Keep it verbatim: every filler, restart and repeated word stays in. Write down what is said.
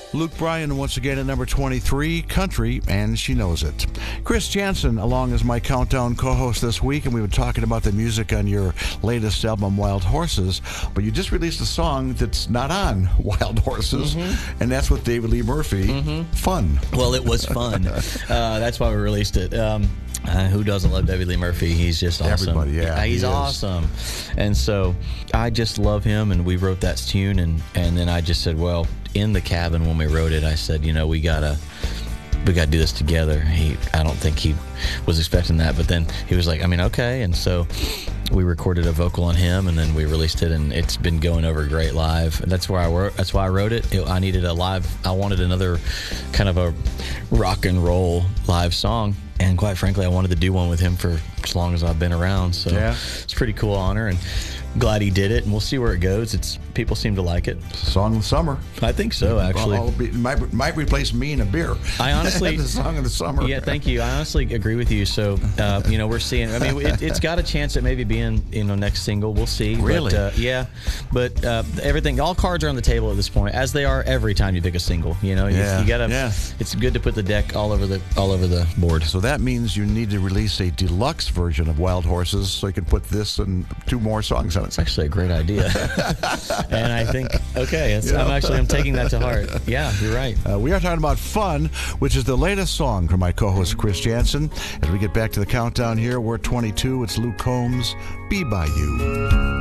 Luke Bryan once again at number twenty-three, Country, and She Knows It. Chris Jansen along as my Countdown co-host this week, and we've been talking about the music on your latest album, Wild Horses, but you just released a song that's not on Wild Horses, mm-hmm. and that's with David Lee Murphy. Mm-hmm. Fun. Well, it was fun. uh, that's why we released it. Um, Uh, who doesn't love David Lee Murphy? He's just awesome. Everybody, yeah. He's he awesome. And so I just love him, and we wrote that tune, and, and then I just said, well, in the cabin when we wrote it, I said, you know, we gotta we gotta do this together. He, I don't think he was expecting that, but then he was like, I mean, okay. And so we recorded a vocal on him, and then we released it, and it's been going over great live. And that's where I wrote. That's why I wrote it. it. I needed a live. I wanted another kind of a rock and roll live song. And quite frankly, I wanted to do one with him for as long as I've been around. So yeah. It's a pretty cool honor, and glad he did it. And we'll see where it goes. It's people seem to like it. Song of the summer. I think so, actually. I'll be, might, might replace me in a beer. I honestly... the song of the summer. Yeah, thank you. I honestly agree with you. So, uh, you know, we're seeing... I mean, it, it's got a chance at maybe being, you know, next single. We'll see. Really? But, uh, yeah. But uh, everything... All cards are on the table at this point, as they are every time you pick a single. You know, yeah. you, you gotta... Yeah. It's good to put the deck all over the all over the board. So that means you need to release a deluxe version of Wild Horses so you can put this and two more songs on it. It's actually a great idea. And I think, okay, it's, I'm actually I'm taking that to heart. Yeah, you're right. Uh, we are talking about Fun, which is the latest song from my co-host Chris Jansen. As we get back to the countdown here, we're twenty-two. It's Luke Combs, Be By You.